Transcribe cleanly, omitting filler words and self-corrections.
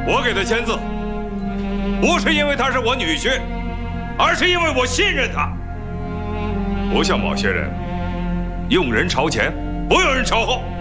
我给他签字，不是因为他是我女婿，而是因为我信任他。不像某些人，用人朝前，不用人朝后。